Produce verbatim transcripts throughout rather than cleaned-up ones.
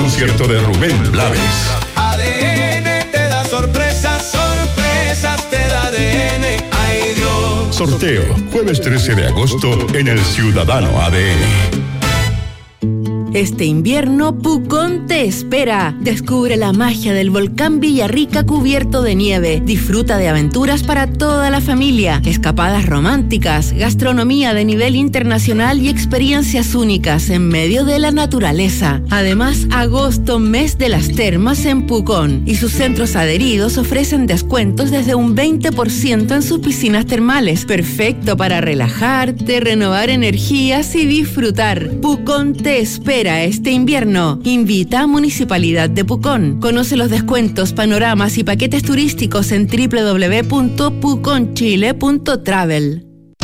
concierto de Rubén Blades. A D N te da sorpresas, sorpresas te da A D N. Ay Dios. Sorteo, jueves trece de agosto en el Ciudadano A D N. Este invierno, Pucón te espera. Descubre la magia del volcán Villarrica cubierto de nieve. Disfruta de aventuras para toda la familia, escapadas románticas, gastronomía de nivel internacional y experiencias únicas en medio de la naturaleza. Además, agosto, mes de las termas en Pucón, y sus centros adheridos ofrecen descuentos desde un veinte por ciento en sus piscinas termales. Perfecto para relajarte, renovar energías y disfrutar. Pucón te espera este invierno. Invita a Municipalidad de Pucón. Conoce los descuentos, panoramas y paquetes turísticos en doble u doble u doble u punto puconchile punto travel.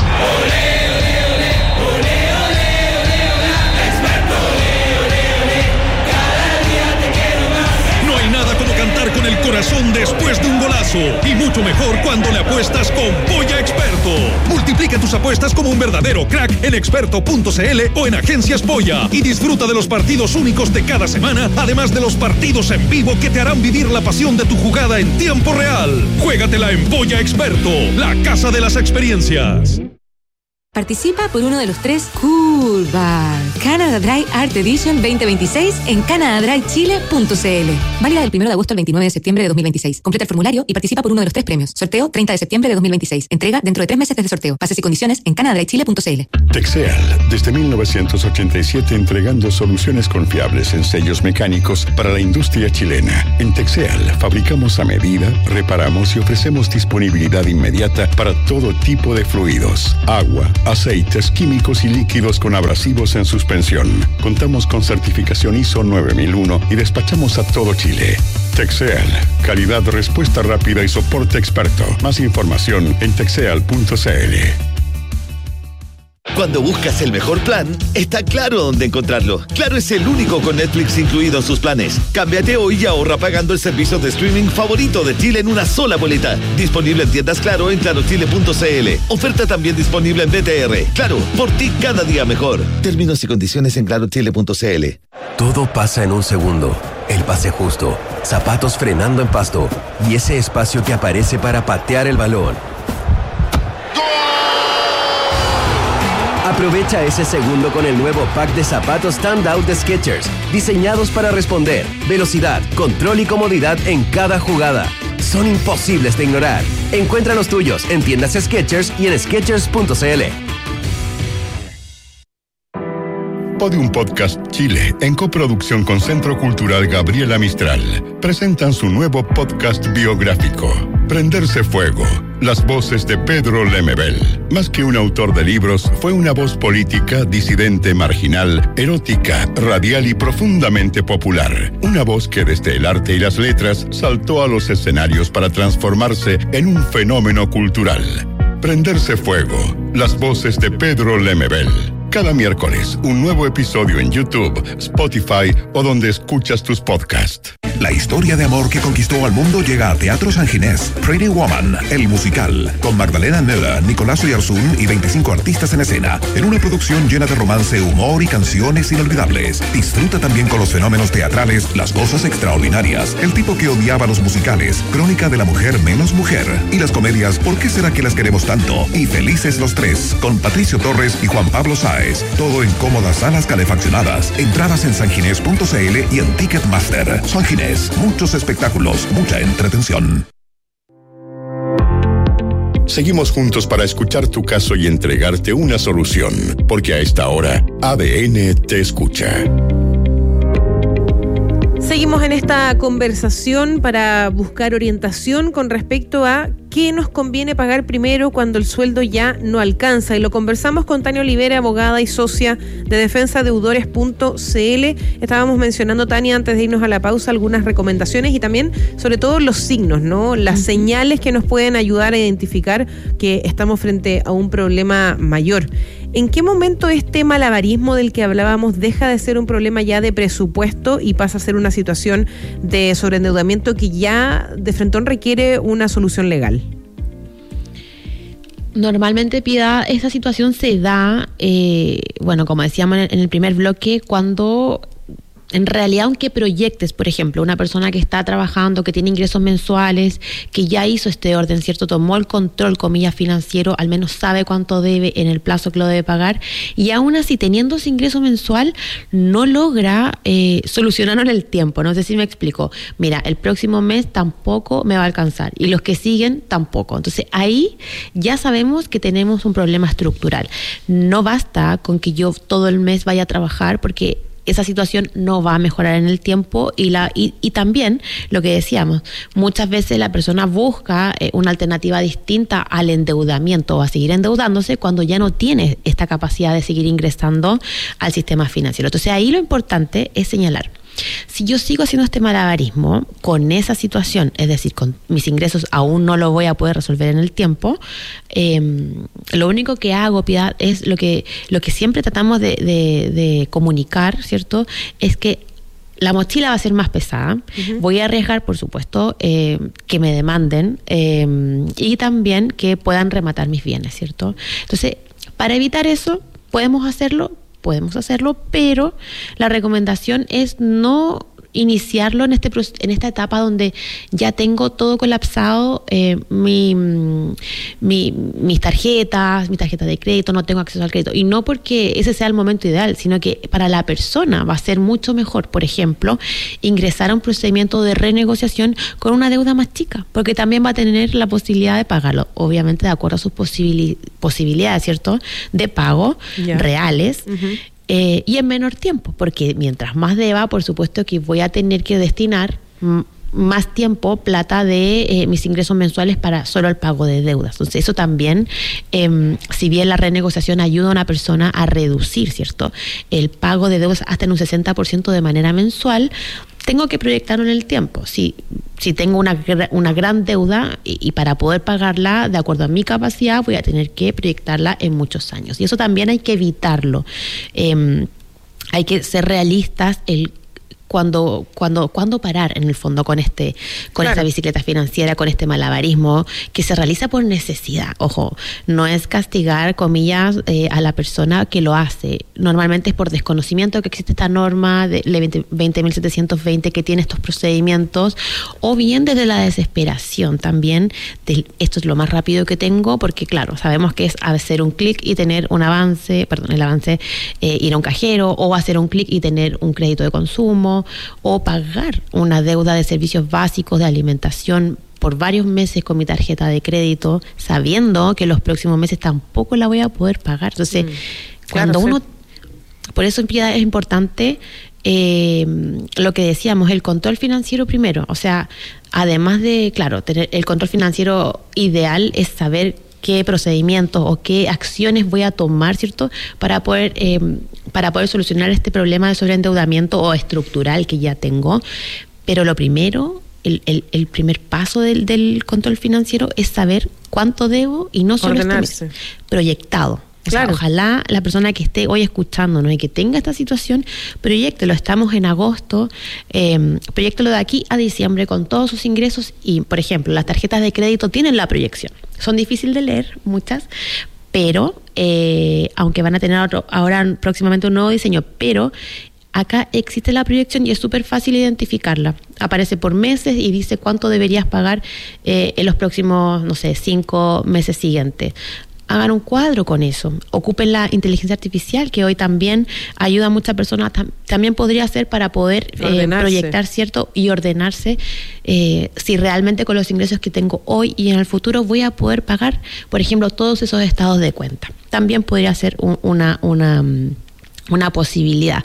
No hay nada como cantar con el corazón después de un golazo, y mucho mejor cuando le apuestas con Polla Experto. Multiplica tus apuestas como un verdadero crack en experto punto c l o en Agencias Polla y disfruta de los partidos únicos de cada semana, además de los partidos en vivo que te harán vivir la pasión de tu jugada en tiempo real. Juégatela en Polla Experto, la casa de las experiencias. Participa por uno de los tres Cool Bar Canada Dry Art Edition veinte veintiséis en canada dry chile punto c l. Válida del primero de agosto al veintinueve de septiembre de dos mil veintiséis. Completa el formulario y participa por uno de los tres premios. Sorteo treinta de septiembre de dos mil veintiséis. Entrega dentro de tres meses desde sorteo. Bases y condiciones en canada dry chile punto c l. Texeal, desde mil novecientos ochenta y siete entregando soluciones confiables en sellos mecánicos para la industria chilena. En Texeal fabricamos a medida, reparamos y ofrecemos disponibilidad inmediata para todo tipo de fluidos, agua, aceites, químicos y líquidos con abrasivos en suspensión. Contamos con certificación I S O nueve mil uno y despachamos a todo Chile. Texeal, calidad, respuesta rápida y soporte experto. Más información en texeal punto c l. Cuando buscas el mejor plan, está Claro dónde encontrarlo. Claro es el único con Netflix incluido en sus planes. Cámbiate hoy y ahorra pagando el servicio de streaming favorito de Chile en una sola boleta. Disponible en tiendas Claro en claro chile punto c l. Oferta también disponible en B T R. Claro, por ti cada día mejor. Términos y condiciones en claro chile punto c l. Todo pasa en un segundo. El pase justo, zapatos frenando en pasto y ese espacio que aparece para patear el balón. Aprovecha ese segundo con el nuevo pack de zapatos Standout de Skechers, diseñados para responder, velocidad, control y comodidad en cada jugada. Son imposibles de ignorar. Encuentra los tuyos en tiendas Skechers y en skechers punto c l. Podium Podcast Chile, en coproducción con Centro Cultural Gabriela Mistral, presentan su nuevo podcast biográfico, Prenderse Fuego, las voces de Pedro Lemebel. Más que un autor de libros, fue una voz política, disidente, marginal, erótica, radial y profundamente popular. Una voz que desde el arte y las letras saltó a los escenarios para transformarse en un fenómeno cultural. Prenderse Fuego, las voces de Pedro Lemebel. Cada miércoles, un nuevo episodio en YouTube, Spotify o donde escuchas tus podcasts. La historia de amor que conquistó al mundo llega a Teatro San Ginés. Pretty Woman, el musical, con Magdalena Nela, Nicolás Oyarzún y veinticinco artistas en escena, en una producción llena de romance, humor y canciones inolvidables. Disfruta también con los fenómenos teatrales, las cosas extraordinarias, el tipo que odiaba los musicales, Crónica de la mujer menos mujer, y las comedias ¿Por qué será que las queremos tanto? Y Felices los tres, con Patricio Torres y Juan Pablo Sáez. Todo en cómodas salas calefaccionadas. Entradas en sanginés punto c l y en Ticketmaster. San Ginés, muchos espectáculos, mucha entretención. Seguimos juntos para escuchar tu caso y entregarte una solución, porque a esta hora A D N te escucha. Seguimos en esta conversación para buscar orientación con respecto a qué nos conviene pagar primero cuando el sueldo ya no alcanza. Y lo conversamos con Tania Olivera, abogada y socia de defensa deudores punto c l. Estábamos mencionando, Tania, antes de irnos a la pausa, algunas recomendaciones y también, sobre todo, los signos, ¿no? Las uh-huh. señales que nos pueden ayudar a identificar que estamos frente a un problema mayor. ¿En qué momento este malabarismo del que hablábamos deja de ser un problema ya de presupuesto y pasa a ser una situación de sobreendeudamiento que ya de frentón requiere una solución legal? Normalmente, Piedad, esa situación se da, eh, bueno, como decíamos en el primer bloque, cuando En realidad, aunque proyectes, por ejemplo, una persona que está trabajando, que tiene ingresos mensuales, que ya hizo este orden, ¿cierto? Tomó el control, comillas, financiero, al menos sabe cuánto debe en el plazo que lo debe pagar, y aún así, teniendo ese ingreso mensual, no logra eh, solucionarlo en el tiempo. No sé si me explico. Mira, el próximo mes tampoco me va a alcanzar, y los que siguen tampoco. Entonces, ahí ya sabemos que tenemos un problema estructural. No basta con que yo todo el mes vaya a trabajar, porque esa situación no va a mejorar en el tiempo y la y, y también lo que decíamos, muchas veces la persona busca eh, una alternativa distinta al endeudamiento o a seguir endeudándose cuando ya no tiene esta capacidad de seguir ingresando al sistema financiero. Entonces ahí lo importante es señalar, si yo sigo haciendo este malabarismo con esa situación, es decir, con mis ingresos aún no lo voy a poder resolver en el tiempo, eh, lo único que hago, Piedad, es lo que, lo que siempre tratamos de, de, de comunicar, ¿cierto? Es que la mochila va a ser más pesada. Uh-huh. Voy a arriesgar, por supuesto, eh, que me demanden eh, y también que puedan rematar mis bienes, ¿cierto? Entonces, para evitar eso, podemos hacerlo, podemos hacerlo, pero la recomendación es no iniciarlo en este en esta etapa donde ya tengo todo colapsado, eh, mi, mi, mis tarjetas, mi tarjeta de crédito, no tengo acceso al crédito. Y no porque ese sea el momento ideal, sino que para la persona va a ser mucho mejor, por ejemplo, ingresar a un procedimiento de renegociación con una deuda más chica, porque también va a tener la posibilidad de pagarlo, obviamente de acuerdo a sus posibili- posibilidades, ¿cierto?, de pago yeah. reales. Uh-huh. Eh, y en menor tiempo, porque mientras más deba, por supuesto que voy a tener que destinar m- más tiempo, plata de eh, mis ingresos mensuales para solo el pago de deudas. Entonces eso también, eh, si bien la renegociación ayuda a una persona a reducir, ¿cierto?, el pago de deudas hasta en un sesenta por ciento de manera mensual, tengo que proyectarlo en el tiempo. Si, si tengo una, una gran deuda y, y para poder pagarla de acuerdo a mi capacidad, voy a tener que proyectarla en muchos años. Y eso también hay que evitarlo. Eh, hay que ser realistas el Cuando, cuando, cuando parar en el fondo con este, con claro. esta bicicleta financiera, con este malabarismo que se realiza por necesidad. Ojo, no es castigar, comillas, eh, a la persona que lo hace. Normalmente es por desconocimiento que existe esta norma de veinte mil setecientos veinte que tiene estos procedimientos, o bien desde la desesperación también de esto es lo más rápido que tengo, porque claro, sabemos que es hacer un clic y tener un avance, perdón, el avance, eh, ir a un cajero, o hacer un clic y tener un crédito de consumo, o pagar una deuda de servicios básicos de alimentación por varios meses con mi tarjeta de crédito, sabiendo que los próximos meses tampoco la voy a poder pagar. Entonces, mm, cuando claro, uno... Sí. Por eso es importante eh, lo que decíamos, el control financiero primero. O sea, además de, claro, tener el control financiero ideal es saber qué procedimientos o qué acciones voy a tomar, ¿cierto?, para poder eh, para poder solucionar este problema de sobreendeudamiento o estructural que ya tengo. Pero lo primero, el, el, el primer paso del, del control financiero es saber cuánto debo y no solo este mes, proyectado. O sea, claro. Ojalá la persona que esté hoy escuchándonos y que tenga esta situación, proyéctelo. Estamos en agosto, eh, proyéctelo de aquí a diciembre con todos sus ingresos y, por ejemplo, las tarjetas de crédito tienen la proyección. Son difíciles de leer, muchas, pero, eh, aunque van a tener otro, ahora próximamente un nuevo diseño, pero acá existe la proyección y es súper fácil identificarla. Aparece por meses y dice cuánto deberías pagar eh, en los próximos, no sé, cinco meses siguientes. Hagan un cuadro con eso. Ocupen la inteligencia artificial, que hoy también ayuda a muchas personas. Tam- también podría ser para poder eh, proyectar, ¿cierto?, y ordenarse eh, si realmente con los ingresos que tengo hoy y en el futuro voy a poder pagar, por ejemplo, todos esos estados de cuenta. También podría ser un, una, una, una posibilidad.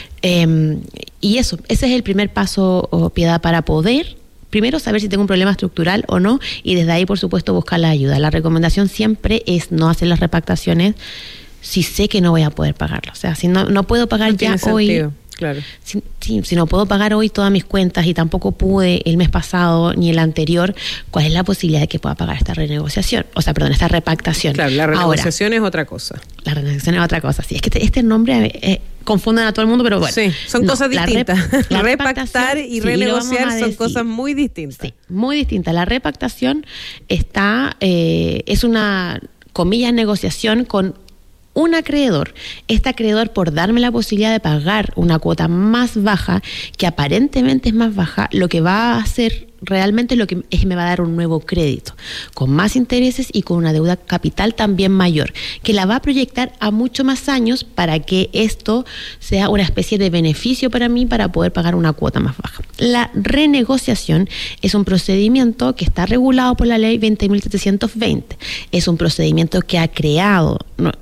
Eh, y eso, ese es el primer paso, oh, Piedad, para poder... Primero, saber si tengo un problema estructural o no, y desde ahí, por supuesto, buscar la ayuda. La recomendación siempre es no hacer las repactaciones si sé que no voy a poder pagarlo. O sea, si no, no puedo pagar no ya hoy... Sentido. Claro. Si, si, si no puedo pagar hoy todas mis cuentas y tampoco pude el mes pasado ni el anterior, ¿cuál es la posibilidad de que pueda pagar esta renegociación? O sea, perdón, esta repactación. Claro, la renegociación Ahora, es otra cosa. La renegociación es otra cosa, sí. Es que este, este nombre eh, confunden a todo el mundo, pero bueno. Sí, son no, cosas distintas. La rep, la repactar y sí, renegociar son cosas muy distintas. Sí, muy distintas. La repactación está, eh, es una, comillas, negociación con un acreedor. Este acreedor, por darme la posibilidad de pagar una cuota más baja, que aparentemente es más baja, lo que va a hacer realmente lo que es me va a dar un nuevo crédito, con más intereses y con una deuda capital también mayor, que la va a proyectar a mucho más años para que esto sea una especie de beneficio para mí para poder pagar una cuota más baja. La renegociación es un procedimiento que está regulado por la ley veinte mil setecientos veinte. Es un procedimiento que ha creado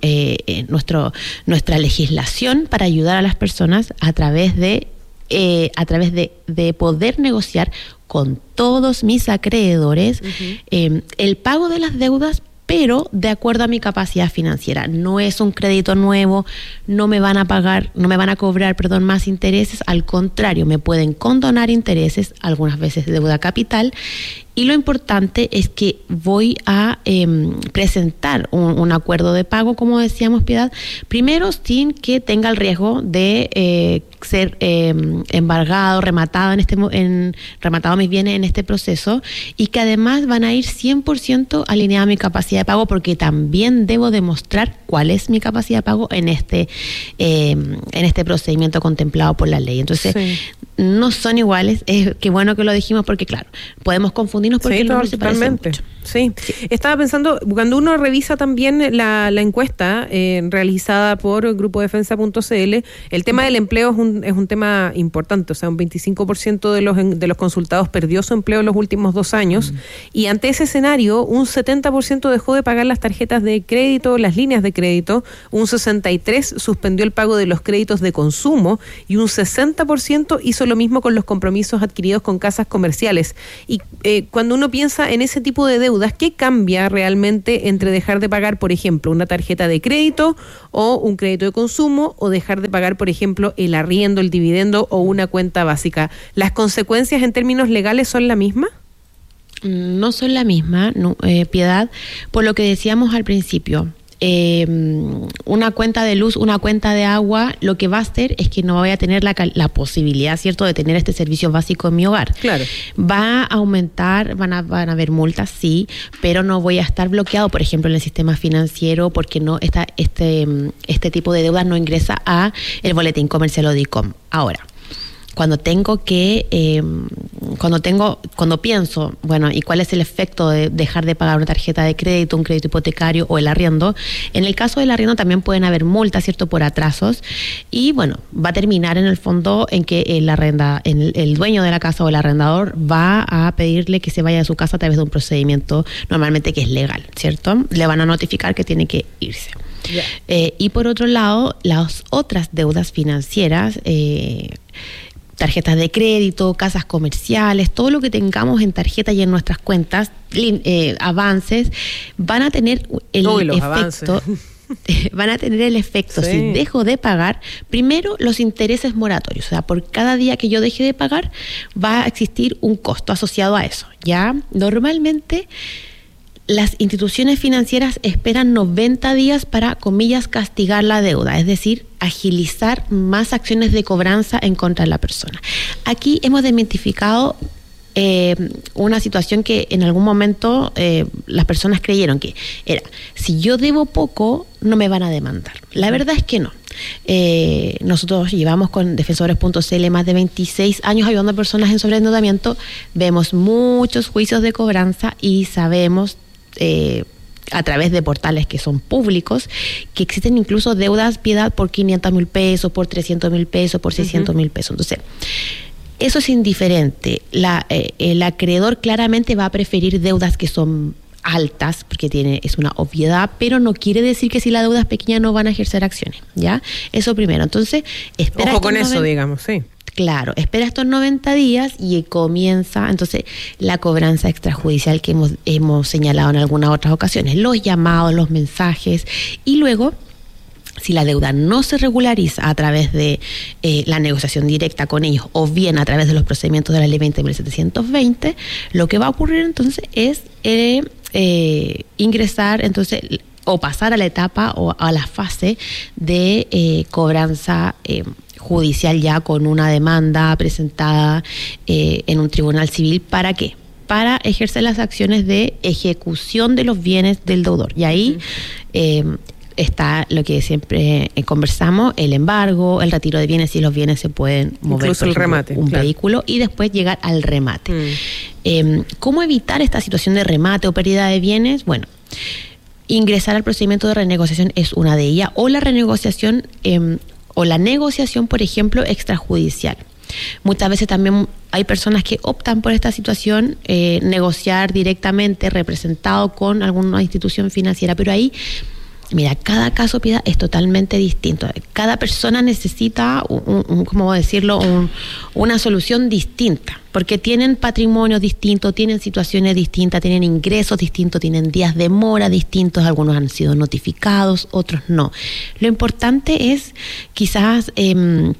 eh, nuestro, nuestra legislación para ayudar a las personas a través de Eh, a través de, de poder negociar con todos mis acreedores uh-huh. eh, el pago de las deudas, pero de acuerdo a mi capacidad financiera. No es un crédito nuevo, no me van a pagar, no me van a cobrar, perdón, más intereses, al contrario, me pueden condonar intereses, algunas veces deuda capital. Y lo importante es que voy a eh, presentar un, un acuerdo de pago, como decíamos, Piedad, primero sin que tenga el riesgo de eh, ser eh, embargado, rematado en este en rematado mis bienes en este proceso, y que además van a ir cien por ciento alineada a mi capacidad de pago, porque también debo demostrar cuál es mi capacidad de pago en este eh, en este procedimiento contemplado por la ley. Entonces, sí. no son iguales. Es qué bueno que lo dijimos, porque claro, podemos confundirnos porque sí, el nombre se parece mucho. Sí. sí, estaba pensando, cuando uno revisa también la, la encuesta eh, realizada por grupo defensa punto c l, el tema del empleo es un, es un tema importante. O sea, un veinticinco por ciento de los, de los consultados perdió su empleo en los últimos dos años, mm. y ante ese escenario, un setenta por ciento dejó de pagar las tarjetas de crédito, las líneas de crédito, un sesenta y tres por ciento suspendió el pago de los créditos de consumo, y un sesenta por ciento hizo lo mismo con los compromisos adquiridos con casas comerciales. Y eh, cuando uno piensa en ese tipo de deudas, ¿qué cambia realmente entre dejar de pagar, por ejemplo, una tarjeta de crédito o un crédito de consumo, o dejar de pagar, por ejemplo, el arriendo, el dividendo o una cuenta básica? ¿Las consecuencias en términos legales son la misma? No son la misma, no, eh, Piedad, por lo que decíamos al principio. Eh, una cuenta de luz, una cuenta de agua, lo que va a hacer es que no voy a tener la, la posibilidad, ¿cierto?, de tener este servicio básico en mi hogar. Claro. Va a aumentar, van a, van a haber multas, sí, pero no voy a estar bloqueado, por ejemplo, en el sistema financiero, porque no esta, este, este tipo de deudas no ingresa a el boletín comercial o D I C O M. Ahora, cuando tengo que, eh, cuando tengo, cuando pienso, bueno, ¿y cuál es el efecto de dejar de pagar una tarjeta de crédito, un crédito hipotecario o el arriendo? En el caso del arriendo también pueden haber multas, ¿cierto?, por atrasos, y bueno, va a terminar en el fondo en que el arrenda, el, el dueño de la casa o el arrendador va a pedirle que se vaya de su casa a través de un procedimiento normalmente que es legal, ¿cierto? Le van a notificar que tiene que irse. Yeah. Eh, y por otro lado, las otras deudas financieras, eh, tarjetas de crédito, casas comerciales, todo lo que tengamos en tarjeta y en nuestras cuentas, eh, avances, van a tener el no, los efecto, van a tener el efecto, sí. Si dejo de pagar, primero los intereses moratorios, o sea, por cada día que yo deje de pagar, va a existir un costo asociado a eso, ¿ya? Normalmente, las instituciones financieras esperan noventa días para, comillas, castigar la deuda, es decir, agilizar más acciones de cobranza en contra de la persona. Aquí hemos desmitificado eh, una situación que en algún momento eh, las personas creyeron que era, si yo debo poco, no me van a demandar. La verdad es que no. Eh, nosotros llevamos con defensores punto c l más de veintiséis años ayudando a personas en sobreendeudamiento, vemos muchos juicios de cobranza y sabemos Eh, a través de portales que son públicos, que existen incluso deudas, Piedad, por quinientos mil pesos, por trescientos mil pesos, por seiscientos mil pesos. Entonces, eso es indiferente. La, eh, el acreedor claramente va a preferir deudas que son altas, porque tiene, es una obviedad, pero no quiere decir que si la deuda es pequeña no van a ejercer acciones, ¿ya? Eso primero. Entonces, espera. Ojo con eso, digamos, sí. Claro, espera estos noventa días y comienza entonces la cobranza extrajudicial que hemos, hemos señalado en algunas otras ocasiones, los llamados, los mensajes, y luego, si la deuda no se regulariza a través de eh, la negociación directa con ellos o bien a través de los procedimientos de la ley veinte mil setecientos veinte, lo que va a ocurrir entonces es eh, eh, ingresar entonces o pasar a la etapa o a la fase de eh, cobranza eh, judicial, ya con una demanda presentada eh, en un tribunal civil. ¿Para qué? Para ejercer las acciones de ejecución de los bienes del deudor. Y ahí eh, está lo que siempre eh, conversamos, el embargo, el retiro de bienes, si los bienes se pueden mover, incluso por el ejemplo, remate, un claro. vehículo, y después llegar al remate. Mm. Eh, ¿Cómo evitar esta situación de remate o pérdida de bienes? Bueno, ingresar al procedimiento de renegociación es una de ellas, o la renegociación eh, o la negociación, por ejemplo, extrajudicial. Muchas veces también hay personas que optan por esta situación, eh, negociar directamente representado con alguna institución financiera, pero ahí, mira, cada caso, Piedad, es totalmente distinto. Cada persona necesita, un, un, ¿cómo decirlo?, un, una solución distinta, porque tienen patrimonio distinto, tienen situaciones distintas, tienen ingresos distintos, tienen días de mora distintos, algunos han sido notificados, otros no. Lo importante es quizás Eh,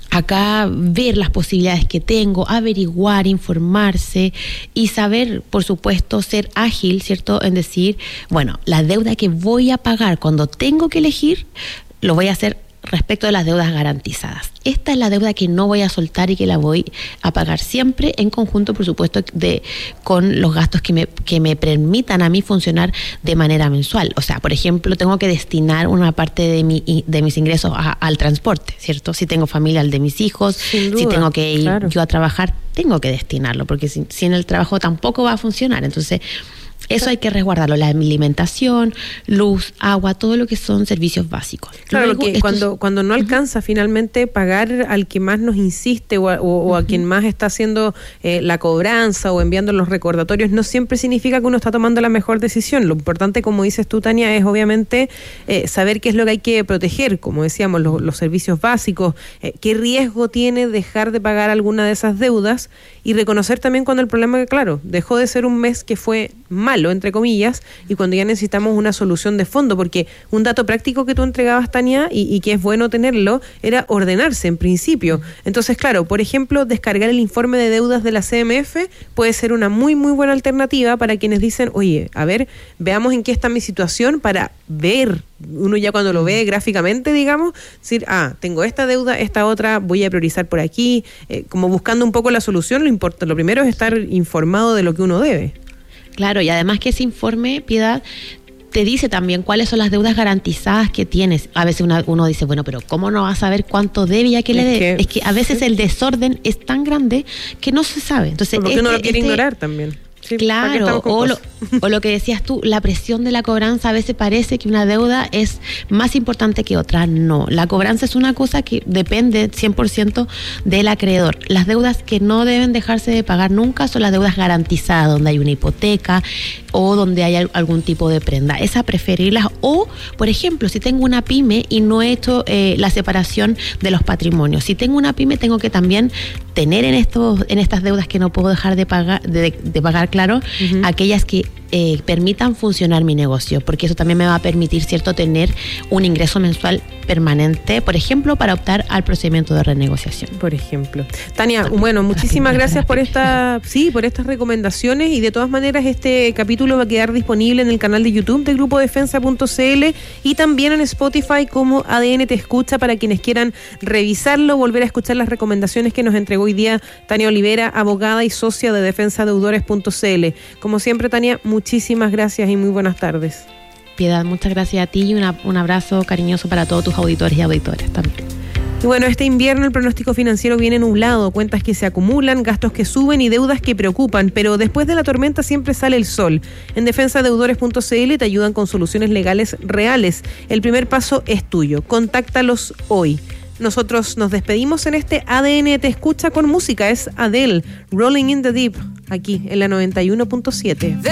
acá ver las posibilidades que tengo, averiguar, informarse y saber, por supuesto, ser ágil, ¿cierto? En decir, bueno, la deuda que voy a pagar cuando tengo que elegir, lo voy a hacer respecto de las deudas garantizadas. Esta es la deuda que no voy a soltar y que la voy a pagar siempre en conjunto, por supuesto, de con los gastos que me, que me permitan a mí funcionar de manera mensual. O sea, por ejemplo, tengo que destinar una parte de mi de mis ingresos a, al transporte, ¿cierto? Si tengo familia, al de mis hijos, si tengo que ir claro. yo a trabajar, tengo que destinarlo, porque sin, sin el trabajo tampoco va a funcionar. Entonces, eso hay que resguardarlo, la alimentación, luz, agua, todo lo que son servicios básicos. Claro, Luego, que estos... cuando, cuando no alcanza uh-huh. finalmente pagar al que más nos insiste o a, o, o uh-huh. a quien más está haciendo eh, la cobranza o enviando los recordatorios, no siempre significa que uno está tomando la mejor decisión. Lo importante, como dices tú, Tania, es obviamente eh, saber qué es lo que hay que proteger, como decíamos, los, los servicios básicos, eh, qué riesgo tiene dejar de pagar alguna de esas deudas y reconocer también cuando el problema, claro, dejó de ser un mes que fue malo, entre comillas, y cuando ya necesitamos una solución de fondo, porque un dato práctico que tú entregabas, Tania, y, y que es bueno tenerlo, era ordenarse en principio. Entonces, claro, por ejemplo, descargar el informe de deudas de la C M F puede ser una muy, muy buena alternativa para quienes dicen, oye, a ver, veamos en qué está mi situación para ver, uno ya cuando lo ve gráficamente, digamos, decir, ah, tengo esta deuda, esta otra, voy a priorizar por aquí, eh, como buscando un poco la solución. Lo importa, lo primero es estar informado de lo que uno debe. Claro, y además que ese informe, Piedad, te dice también cuáles son las deudas garantizadas que tienes. A veces una, uno dice, bueno, pero ¿cómo no vas a saber cuánto debe y a qué le debe? Es que a veces el desorden es tan grande que no se sabe. Entonces, porque este, uno lo quiere este, ignorar también. Sí, claro, o lo, o lo que decías tú, la presión de la cobranza, a veces parece que una deuda es más importante que otra. No, la cobranza es una cosa que depende cien por ciento del acreedor. Las deudas que no deben dejarse de pagar nunca son las deudas garantizadas, donde hay una hipoteca o donde hay algún tipo de prenda. Es a preferirlas. O, por ejemplo, si tengo una pyme y no he hecho eh, la separación de los patrimonios. Si tengo una pyme, tengo que también tener en estos en estas deudas que no puedo dejar de pagar, de, de pagar claro, uh-huh. aquellas que eh, permitan funcionar mi negocio, porque eso también me va a permitir, cierto, tener un ingreso mensual permanente, por ejemplo, para optar al procedimiento de renegociación. Por ejemplo. Tania, bueno, muchísimas gracias por esta, sí, por estas recomendaciones, y de todas maneras este capítulo va a quedar disponible en el canal de YouTube de Grupo Defensa punto c l y también en Spotify como A D N Te Escucha, para quienes quieran revisarlo, volver a escuchar las recomendaciones que nos entregó hoy día Tania Olivera, abogada y socia de defensa deudores punto c l. Como siempre, Tania, muchísimas gracias y muy buenas tardes. Piedad, muchas gracias a ti y una, un abrazo cariñoso para todos tus auditores y auditoras también. Y bueno, este invierno el pronóstico financiero viene nublado, cuentas que se acumulan, gastos que suben y deudas que preocupan, pero después de la tormenta siempre sale el sol. En defensa deudores punto c l te ayudan con soluciones legales reales. El primer paso es tuyo, contáctalos hoy. Nosotros nos despedimos en este A D N Te Escucha con música, es Adele, Rolling in the Deep, aquí en la noventa y uno punto siete.